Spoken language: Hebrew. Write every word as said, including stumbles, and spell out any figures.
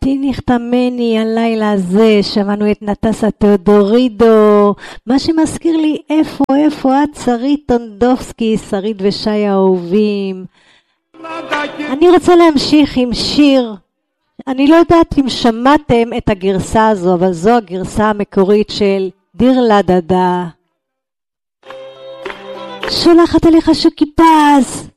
תניח תמני הלילה הזה, שמענו את נטסה תיאודורידו, מה שמזכיר לי איפה, איפה את שרית טונדובסקי, שרית ושי האהובים. אני רוצה להמשיך עם שיר, אני לא יודעת אם שמעתם את הגרסה הזו, אבל זו הגרסה המקורית של דיר לדדה. שולחת עליך שוקי פז.